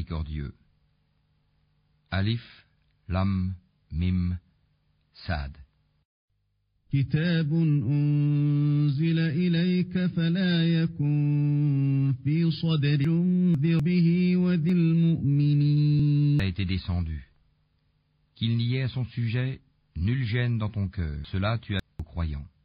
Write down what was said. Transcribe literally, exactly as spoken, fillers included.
miséricordieux. Alif, Lam, Mim, Sad. كتاب أنزل إليك فلا يكن في صدرك منذر به وذي المؤمنين. A été descendu. Qu'il n'y ait à son sujet nulle gêne dans ton cœur. Cela tu as aux croyants.